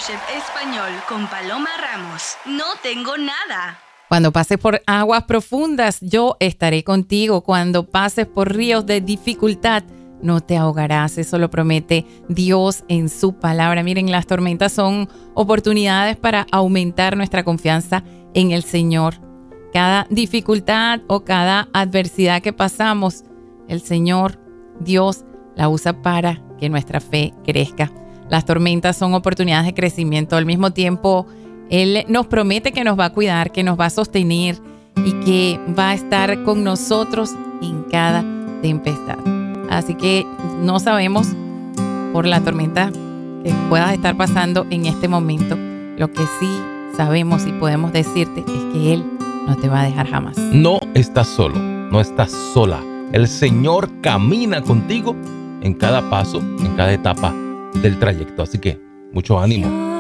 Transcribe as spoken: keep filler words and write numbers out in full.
Worship Español con Paloma Ramos. No tengo nada. Cuando pases por aguas profundas, yo estaré contigo. Cuando pases por ríos de dificultad, no te ahogarás. Eso lo promete Dios en su palabra. Miren, las tormentas son oportunidades para aumentar nuestra confianza en el Señor. Cada dificultad o cada adversidad que pasamos, el Señor, Dios, la usa para que nuestra fe crezca. Las tormentas son oportunidades de crecimiento. Al mismo tiempo, Él nos promete que nos va a cuidar, que nos va a sostener y que va a estar con nosotros en cada tempestad. Así que no sabemos por la tormenta que puedas estar pasando en este momento. Lo que sí sabemos y podemos decirte es que Él no te va a dejar jamás. No estás solo, no estás sola. El Señor camina contigo en cada paso, en cada etapa del trayecto. Así que mucho ánimo.